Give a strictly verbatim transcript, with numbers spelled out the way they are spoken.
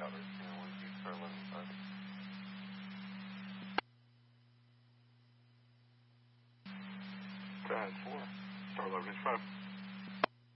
Scouter. Yeah, one two star eleven five. Star four. Star eleven five.